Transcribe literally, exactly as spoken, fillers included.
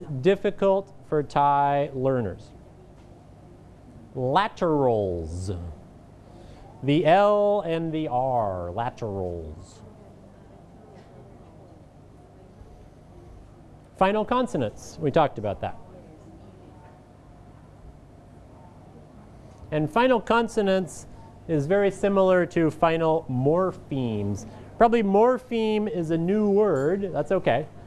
difficult for Thai learners? Laterals. The L and the R, laterals. Final consonants, we talked about that. And final consonants is very similar to final morphemes. Probably morpheme is a new word, that's okay.